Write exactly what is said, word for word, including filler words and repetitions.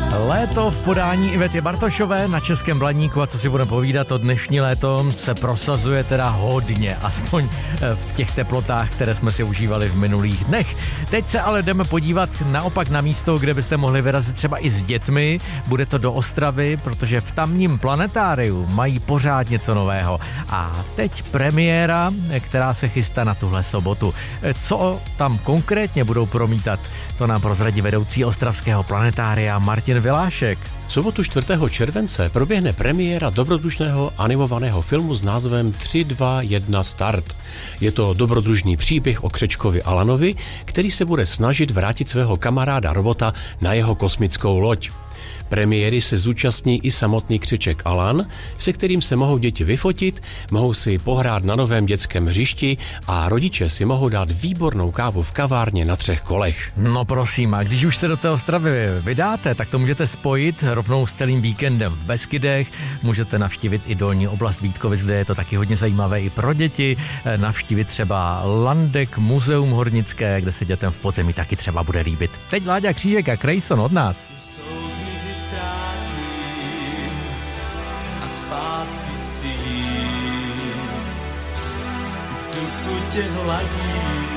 Léto v podání Ivety Bartošové na Českém Blaníku, a co si budeme povídat, to dnešní léto se prosazuje teda hodně, aspoň v těch teplotách, které jsme si užívali v minulých dnech. Teď se ale jdeme podívat naopak na místo, kde byste mohli vyrazit třeba i s dětmi. Bude to do Ostravy, protože v tamním planetáriu mají pořád něco nového. A teď premiéra, která se chystá na tuhle sobotu. Co tam konkrétně budou promítat, to nám prozradí vedoucí ostravského planetária Martin Vilášek. V sobotu čtvrtého července proběhne premiéra dobrodružného animovaného filmu s názvem tři dva jedna start. Je to dobrodružný příběh o křečkovi Alanovi, který se bude snažit vrátit svého kamaráda robota na jeho kosmickou loď. Premiéry se zúčastní i samotný křeček Alan, se kterým se mohou děti vyfotit, mohou si pohrát na novém dětském hřišti a rodiče si mohou dát výbornou kávu v kavárně na třech kolech. No prosím, a když už se do té Ostravy vydáte, tak to můžete spojit rovnou s celým víkendem v Beskydech, můžete navštívit i dolní oblast Vítkovic, kde je to taky hodně zajímavé i pro děti, navštívit třeba Landek, muzeum hornické, kde se dětem v podzemí taky třeba bude líbit. Teď Láďa Křížek a Krejson od nás. Zpátky chci jít, v duchu tě hladím.